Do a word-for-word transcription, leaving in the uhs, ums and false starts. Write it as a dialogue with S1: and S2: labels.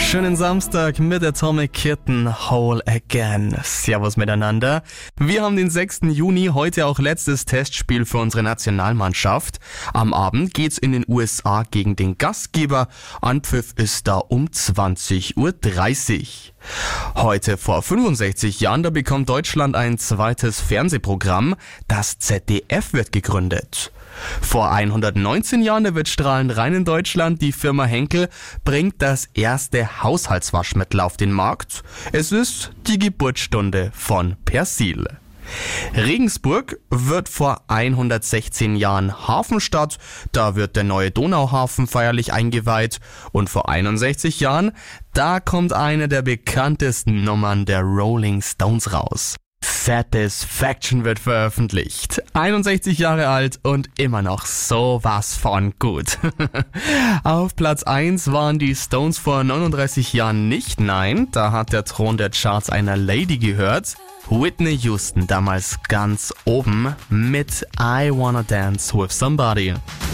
S1: Schönen Samstag mit Atomic Kitten, Whole Again. Servus miteinander. Wir haben den sechsten Juni, heute auch letztes Testspiel für unsere Nationalmannschaft. Am Abend geht's in den U S A gegen den Gastgeber. Anpfiff ist da um zwanzig Uhr dreißig. Heute vor fünfundsechzig Jahren, da bekommt Deutschland ein zweites Fernsehprogramm. Das Z D F wird gegründet. Vor hundertneunzehn Jahren, da wird strahlend rein in Deutschland. Die Firma Henkel bringt das erste Haushaltswaschmittel auf den Markt. Es ist die Geburtsstunde von Persil. Regensburg wird vor hundertsechzehn Jahren Hafenstadt. Da wird der neue Donauhafen feierlich eingeweiht. Und vor einundsechzig Jahren, da kommt eine der bekanntesten Nummern der Rolling Stones raus. Satisfaction wird veröffentlicht. einundsechzig Jahre alt und immer noch sowas von gut. Auf Platz eins waren die Stones vor neununddreißig Jahren nicht, nein, da hat der Thron der Charts einer Lady gehört. Whitney Houston damals ganz oben mit I Wanna Dance With Somebody.